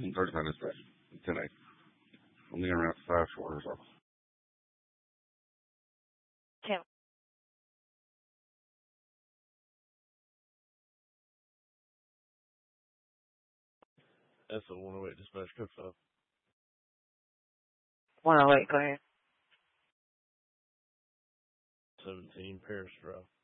30 minutes, 10 8. I'm leaving around 5 short or so. Tim. That's a 108 dispatch code 5. 108, go ahead. 17 Paris Drive.